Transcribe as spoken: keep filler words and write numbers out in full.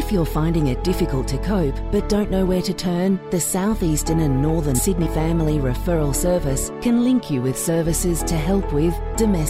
If you're finding it difficult to cope but don't know where to turn, the South Eastern and Northern Sydney Family Referral Service can link you with services to help with domestic